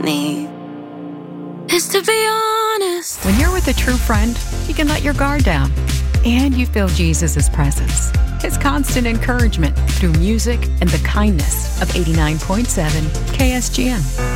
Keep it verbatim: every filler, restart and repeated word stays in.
me is to be honest. When you're with a true friend, you can let your guard down. And you feel Jesus' presence, His constant encouragement through music and the kindness of eighty-nine point seven K S G M.